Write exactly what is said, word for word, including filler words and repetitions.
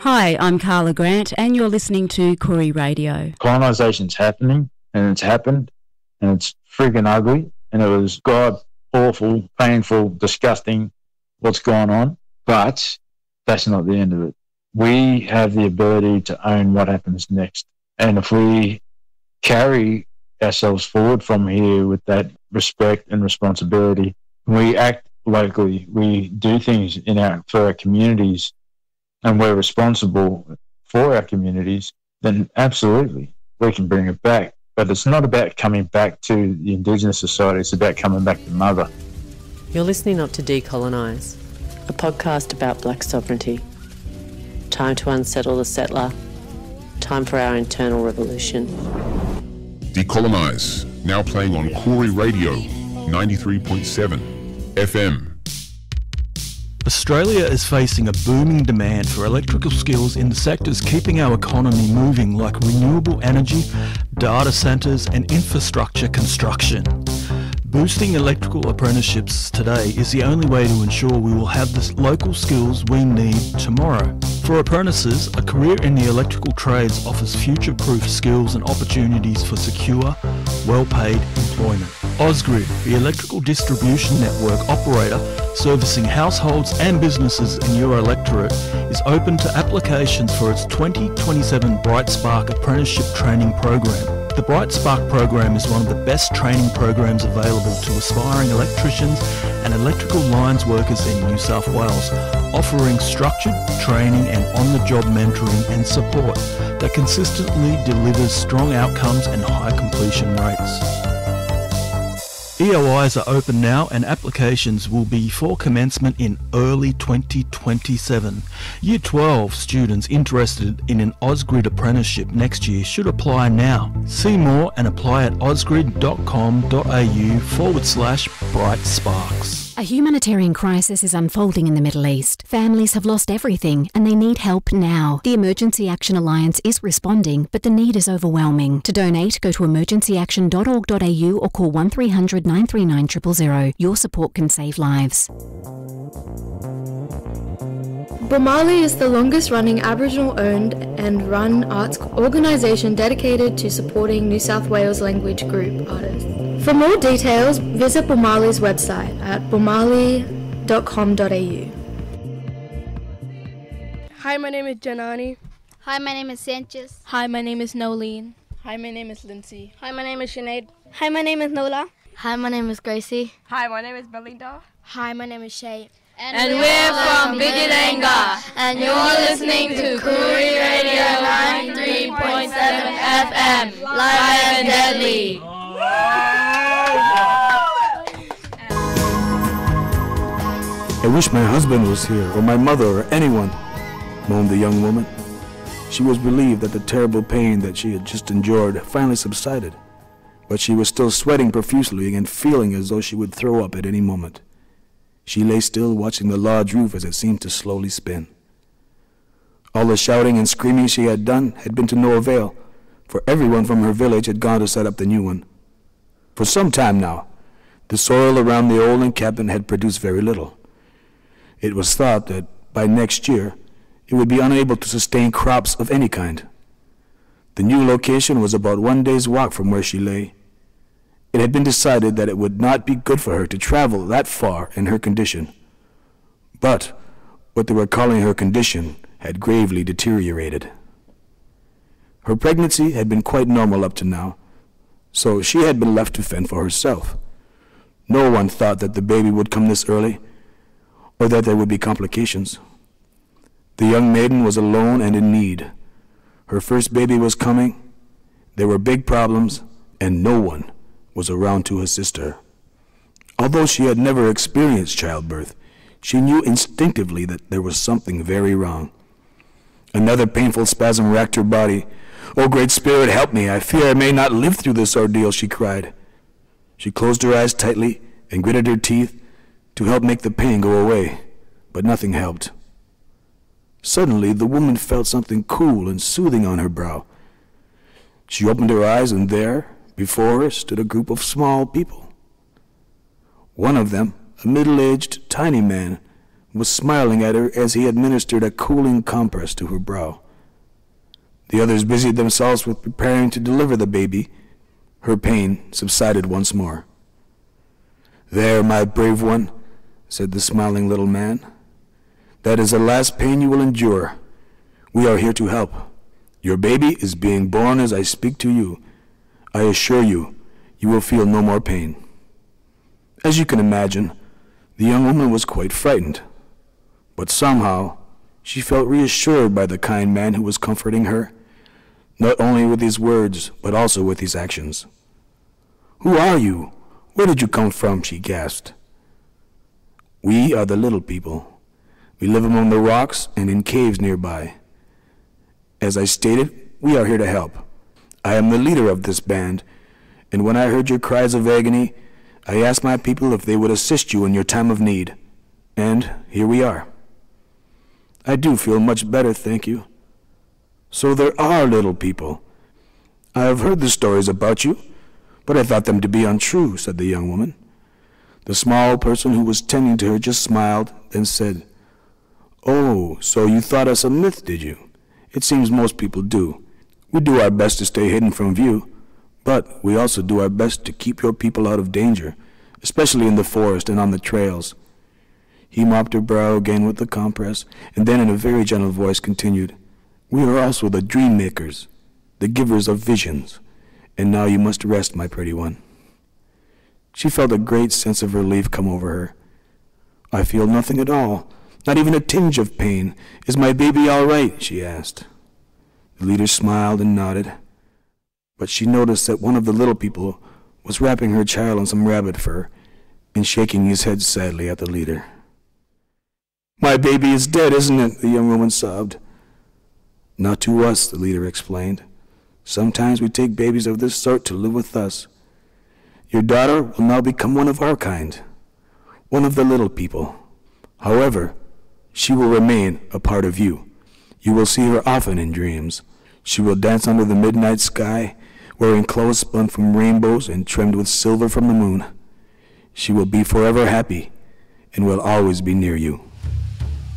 Hi, I'm Carla Grant and you're listening to Koori Radio. Colonisation's happening and it's happened and it's freaking ugly and it was god awful, painful, disgusting what's gone on, but that's not the end of it. We have the ability to own what happens next, and if we carry ourselves forward from here with that respect and responsibility, we act locally, we do things in our for our communities, and we're responsible for our communities, then absolutely we can bring it back. But it's not about coming back to the Indigenous society, it's about coming back to Mother. You're listening up to Decolonise, a podcast about black sovereignty. Time to unsettle the settler. Time for our internal revolution. Decolonise, now playing on Koori Radio, ninety-three point seven F M. Australia is facing a booming demand for electrical skills in the sectors keeping our economy moving, like renewable energy, data centres and infrastructure construction. Boosting electrical apprenticeships today is the only way to ensure we will have the local skills we need tomorrow. For apprentices, a career in the electrical trades offers future-proof skills and opportunities for secure, well-paid employment. Ausgrid, the electrical distribution network operator servicing households and businesses in your electorate, is open to applications for its twenty twenty-seven Bright Spark Apprenticeship Training Program. The Bright Spark program is one of the best training programs available to aspiring electricians and electrical lines workers in New South Wales, offering structured training and on-the-job mentoring and support that consistently delivers strong outcomes and high completion rates. E O Is are open now and applications will be for commencement in early twenty twenty-seven. Year twelve students interested in an Ausgrid apprenticeship next year should apply now. See more and apply at ausgrid.com.au forward slash bright sparks. A humanitarian crisis is unfolding in the Middle East. Families have lost everything and they need help now. The Emergency Action Alliance is responding, but the need is overwhelming. To donate, go to emergency action dot org dot a u or call one three hundred nine three nine zero zero zero. Your support can save lives. Bomali is the longest-running Aboriginal-owned and run arts organisation dedicated to supporting New South Wales language group artists. For more details, visit Bomali's website at bomali dot com dot a u. Hi, my name is Janani. Hi, my name is Sanchez. Hi, my name is Nolene. Hi, my name is Lindsay. Hi, my name is Sinead. Hi, my name is Nola. Hi, my name is Gracie. Hi, my name is Belinda. Hi, my name is Shay. And, and we're from Bidilanga, and you're listening to Koori Radio ninety-three point seven F M, live and deadly. I wish my husband was here, or my mother, or anyone, moaned the young woman. She was relieved that the terrible pain that she had just endured finally subsided, but she was still sweating profusely and feeling as though she would throw up at any moment. She lay still, watching the lodge roof as it seemed to slowly spin. All the shouting and screaming she had done had been to no avail, for everyone from her village had gone to set up the new one. For some time now, the soil around the old encampment had produced very little. It was thought that by next year, it would be unable to sustain crops of any kind. The new location was about one day's walk from where she lay. It had been decided that it would not be good for her to travel that far in her condition. But what they were calling her condition had gravely deteriorated. Her pregnancy had been quite normal up to now, so she had been left to fend for herself. No one thought that the baby would come this early, or that there would be complications. The young maiden was alone and in need. Her first baby was coming, there were big problems, and no one was around to assist her. Although she had never experienced childbirth, she knew instinctively that there was something very wrong. Another painful spasm racked her body. "Oh, Great Spirit, help me! I fear I may not live through this ordeal," she cried. She closed her eyes tightly and gritted her teeth to help make the pain go away, but nothing helped. Suddenly, the woman felt something cool and soothing on her brow. She opened her eyes, and there, before her, stood a group of small people. One of them, a middle-aged, tiny man, was smiling at her as he administered a cooling compress to her brow. The others busied themselves with preparing to deliver the baby. Her pain subsided once more. "There, my brave one," said the smiling little man. "That is the last pain you will endure. We are here to help. Your baby is being born as I speak to you. I assure you, you will feel no more pain." As you can imagine, the young woman was quite frightened, but somehow she felt reassured by the kind man who was comforting her, not only with his words, but also with his actions. "Who are you? Where did you come from?" she gasped. "We are the little people. We live among the rocks and in caves nearby. As I stated, we are here to help. I am the leader of this band, and when I heard your cries of agony, I asked my people if they would assist you in your time of need, and here we are. I do feel much better, thank you." "So there are little people. I have heard the stories about you, but I thought them to be untrue," said the young woman. The small person who was tending to her just smiled, then said, "Oh, so you thought us a myth, did you? It seems most people do. We do our best to stay hidden from view, but we also do our best to keep your people out of danger, especially in the forest and on the trails." He mopped her brow again with the compress, and then in a very gentle voice continued, "We are also the dream makers, the givers of visions. And now you must rest, my pretty one." She felt a great sense of relief come over her. "I feel nothing at all, not even a tinge of pain. Is my baby all right?" she asked. The leader smiled and nodded, but she noticed that one of the little people was wrapping her child in some rabbit fur and shaking his head sadly at the leader. "My baby is dead, isn't it?" the young woman sobbed. "Not to us," the leader explained. "Sometimes we take babies of this sort to live with us. Your daughter will now become one of our kind, one of the little people. However, she will remain a part of you. You will see her often in dreams. She will dance under the midnight sky, wearing clothes spun from rainbows and trimmed with silver from the moon. She will be forever happy and will always be near you."